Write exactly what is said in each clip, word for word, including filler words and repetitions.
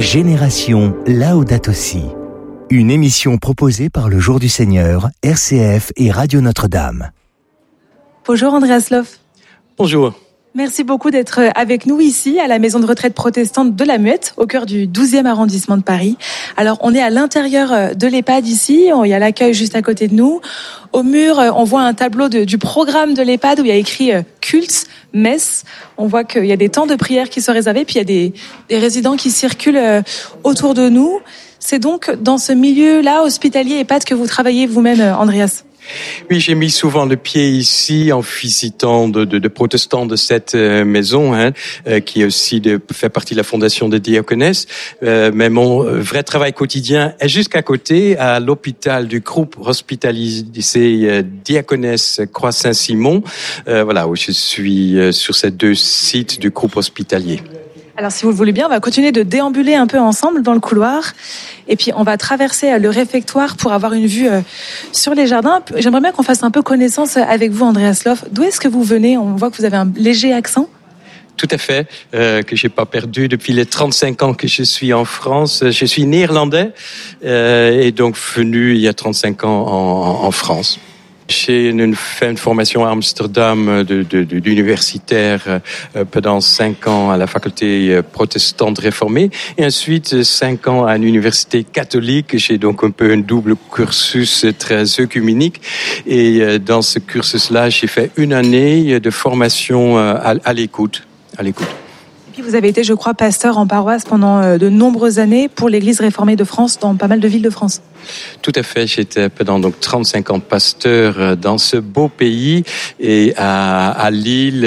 Génération Laudato Si. Une émission proposée par le Jour du Seigneur, R C F et Radio Notre-Dame. Bonjour Andreas Loff. Bonjour. Merci beaucoup d'être avec nous ici à la maison de retraite protestante de la Muette, au cœur du douzième arrondissement de Paris. Alors on est à l'intérieur de l'EHPAD ici, il y a l'accueil juste à côté de nous. Au mur, on voit un tableau de, du programme de l'EHPAD où il y a écrit culte, messe. On voit qu'il y a des temps de prière qui sont réservés, puis il y a des, des résidents qui circulent autour de nous. C'est donc dans ce milieu-là, hospitalier EHPAD, que vous travaillez vous-même, Andreas? Oui, j'ai mis souvent le pied ici en visitant de, de, de protestants de cette euh, maison, hein, euh, qui est aussi de, fait partie de la fondation des diaconesses. Euh, mais mon vrai travail quotidien est jusqu'à côté, à l'hôpital du groupe hospitalisé euh, Diaconesse Croix Saint-Simon, euh, voilà, où je suis euh, sur ces deux sites du groupe hospitalier. Alors, si vous le voulez bien, on va continuer de déambuler un peu ensemble dans le couloir. Et puis, on va traverser le réfectoire pour avoir une vue sur les jardins. J'aimerais bien qu'on fasse un peu connaissance avec vous, Andreas Loff. D'où est-ce que vous venez? On voit que vous avez un léger accent. Tout à fait, euh, que j'ai pas perdu depuis les trente-cinq ans que je suis en France. Je suis néerlandais euh, et donc venu il y a trente-cinq ans en, en France. J'ai une, fait une formation à Amsterdam de, de, de, d'universitaire euh, pendant cinq ans à la faculté protestante réformée et ensuite cinq ans à l'université catholique. J'ai donc un peu un double cursus très œcuménique et euh, dans ce cursus-là, j'ai fait une année de formation euh, à, à l'écoute, à l'écoute. Et puis vous avez été, je crois, pasteur en paroisse pendant de nombreuses années pour l'Église réformée de France dans pas mal de villes de France. Tout à fait, j'étais pendant donc trente-cinq ans pasteur dans ce beau pays et à, à Lille,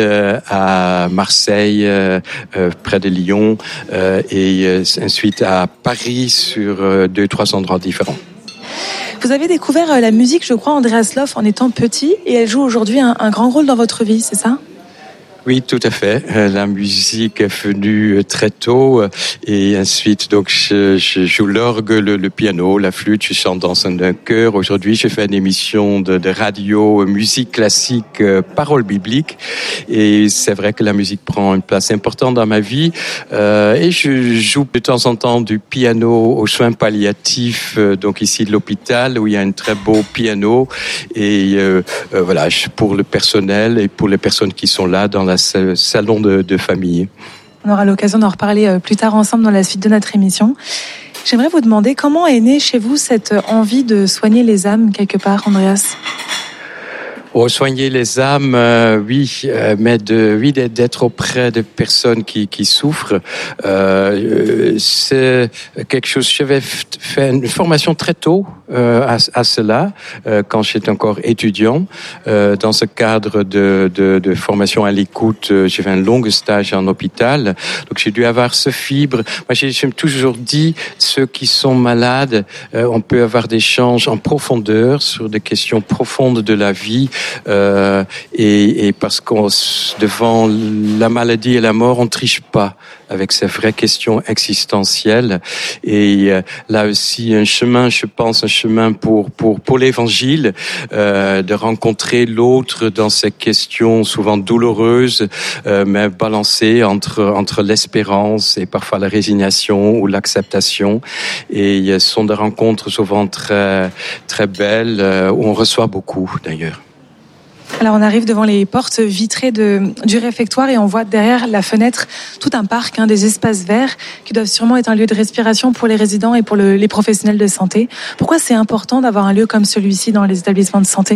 à Marseille, euh, près de Lyon euh, et ensuite à Paris sur deux, trois endroits différents. Vous avez découvert la musique, je crois, Andreas Loff, en étant petit et elle joue aujourd'hui un, un grand rôle dans votre vie, c'est ça ? Oui, tout à fait. La musique est venue très tôt et ensuite donc je, je joue l'orgue, le, le piano, la flûte, je chante dans un chœur. Aujourd'hui, je fais une émission de, de radio, musique classique, euh, paroles bibliques et c'est vrai que la musique prend une place importante dans ma vie euh, et je joue de temps en temps du piano aux soins palliatifs, euh, donc ici de l'hôpital où il y a un très beau piano et euh, euh, voilà, pour le personnel et pour les personnes qui sont là dans la salon de, de famille. On aura l'occasion d'en reparler plus tard ensemble dans la suite de notre émission. J'aimerais vous demander comment est née chez vous cette envie de soigner les âmes quelque part, Andreas ? Oh, soigner les âmes, euh, oui, euh, mais de, oui, d'être auprès de personnes qui, qui souffrent, euh, c'est quelque chose. J'avais fait une formation très tôt euh, à, à cela, euh, quand j'étais encore étudiant. Euh, dans ce cadre de, de, de formation à l'écoute, euh, j'ai fait un long stage en hôpital, donc j'ai dû avoir ce fibre. Moi, j'ai, j'ai toujours dit, ceux qui sont malades, euh, on peut avoir des échanges en profondeur sur des questions profondes de la vie. Euh, et, et parce qu'on devant la maladie et la mort, on triche pas avec ces vraies questions existentielles. Et euh, là aussi, un chemin, je pense, un chemin pour pour pour l'Évangile, euh, de rencontrer l'autre dans ces questions souvent douloureuses, euh, mais balancées entre entre l'espérance et parfois la résignation ou l'acceptation. Et ce sont des rencontres souvent très très belles euh, où on reçoit beaucoup d'ailleurs. Alors on arrive devant les portes vitrées de, du réfectoire et on voit derrière la fenêtre tout un parc, hein, des espaces verts qui doivent sûrement être un lieu de respiration pour les résidents et pour le, les professionnels de santé. Pourquoi c'est important d'avoir un lieu comme celui-ci dans les établissements de santé ?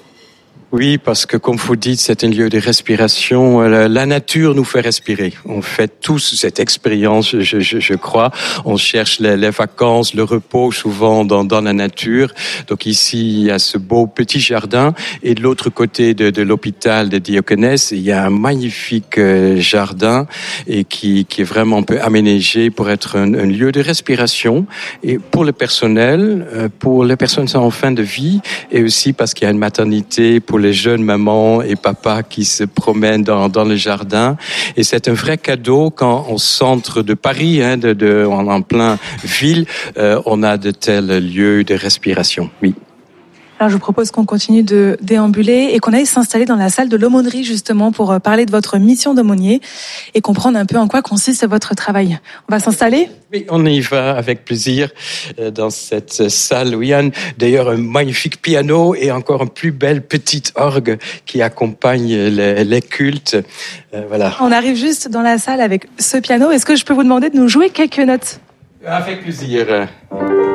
Oui, parce que comme vous dites, c'est un lieu de respiration. La nature nous fait respirer. On fait tous cette expérience, je, je, je crois. On cherche les, les vacances, le repos souvent dans, dans la nature. Donc ici, il y a ce beau petit jardin. Et de l'autre côté de, de l'hôpital de Diaconesse, il y a un magnifique jardin et qui, qui est vraiment un peu aménagé pour être un, un lieu de respiration. Et pour le personnel, pour les personnes en fin de vie, et aussi parce qu'il y a une maternité pour les jeunes mamans et papas qui se promènent dans, dans le jardin. Et c'est un vrai cadeau quand au centre de Paris, hein, de, de, en, en plein ville, euh, on a de tels lieux de respiration. Oui. Alors je vous propose qu'on continue de déambuler et qu'on aille s'installer dans la salle de l'aumônerie justement pour parler de votre mission d'aumônier et comprendre un peu en quoi consiste votre travail. On va s'installer ? Oui, on y va avec plaisir dans cette salle où il y a d'ailleurs un magnifique piano et encore une plus belle petite orgue qui accompagne les, les cultes. Euh, voilà. On arrive juste dans la salle avec ce piano. Est-ce que je peux vous demander de nous jouer quelques notes ? Avec plaisir.